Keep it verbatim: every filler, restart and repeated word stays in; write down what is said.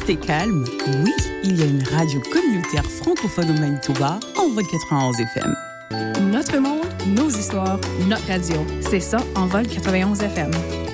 rester calme, oui, il y a une radio communautaire francophone au Manitoba, Envol quatre-vingt-onze F M. Notre monde, nos histoires, notre radio. C'est ça, Envol quatre-vingt-onze F M.